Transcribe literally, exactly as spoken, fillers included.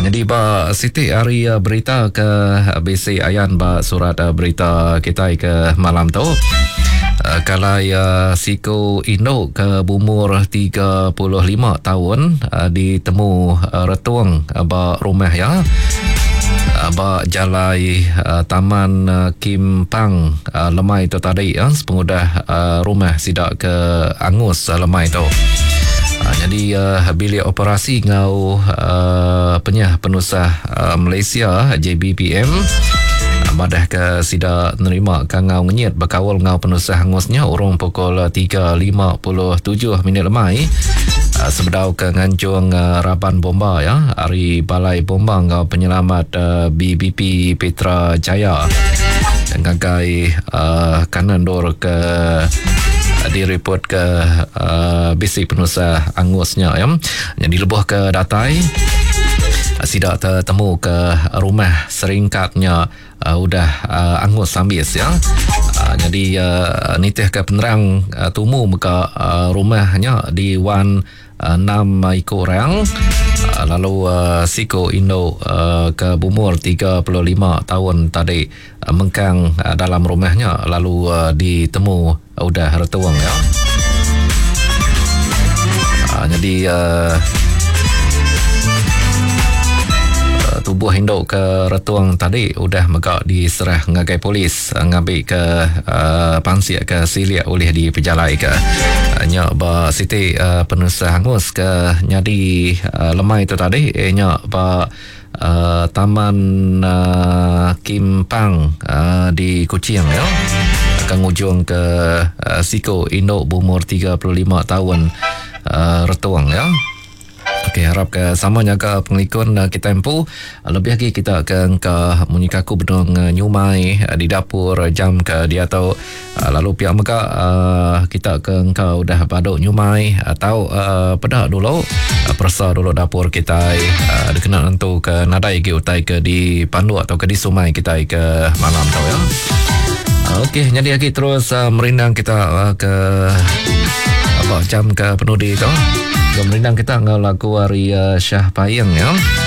Jadi ba Siti hari uh, berita ke B C Ayan ba surat uh, berita kita ke malam tu. Uh, kalau uh, Siko Indo ke umur tiga puluh lima tahun uh, ditemu uh, retuang uh, ba rumah ya. Uh, ba jalai uh, Taman uh, Kim Pang uh, lemai tu tadi ya, pengudah uh, rumah sidak ke angus uh, lemai tu. Uh, jadi uh, bilik operasi ngau uh, penyah penusah uh, Malaysia J B P M uh, madah ke sida nerima ka ngau ngenyet berkawal ngau penusah ngusnya urung pukul tiga lima puluh tujuh minit lemai uh, sebedau ke ngancung uh, Raban Bomba ya hari Balai Bomba ngau penyelamat uh, B B P Petra Jaya ngagai uh, kanan dor ke direport ke uh, basic penusah angusnya ya. Yang dilebuh ke datai sidak tertemu ke rumah seringkatnya uh, udah uh, angus sambis ya. Uh, jadi uh, nitih ke penerang uh, tumu muka uh, rumahnya di Wan uh, enam ikut orang. Uh, lalu uh, Siko Indo uh, ke umur tiga puluh lima tahun tadi uh, mengkang uh, dalam rumahnya lalu uh, ditemu uh, udah retuang ya. Uh, jadi uh, tubuh Indo ke retuang tadi udah megak diserah ngagai polis ngambil ke uh, pansiak ke silia oleh di pejalai ke nya ba Siti uh, penusah angus ke nyadi uh, lemai itu tadi eh, nya ba uh, Taman uh, Kim Pang uh, di Kuching ya akan ujung ke uh, Siko Indo berumur tiga puluh lima tahun uh, retuang ya. Okey, harap ke samanya ke pengikut uh, kita empu uh, lebih lagi kita akan ke munyikaku benung uh, nyumai uh, di dapur uh, jam ke dia tahu uh, lalu pihak mereka uh, kita ke engkau dah baduk nyumai atau uh, pedak dulu uh, persa dulu dapur kita uh, dikenal untuk ke nadai ke utai ke di pandu atau ke di sumai kita ke malam tau ya. Uh, Okey, jadi lagi terus uh, merindang kita uh, ke apa jam ke penudi tu. Kemudian kita ngau lagu hari uh, Syah Payeng ya.